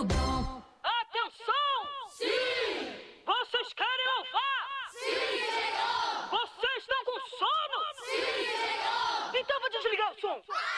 muito bom. Atenção! Sim! Vocês querem louvar? Sim, Senhor! Vocês estão com sono? Sim, Senhor! Então vou desligar o som.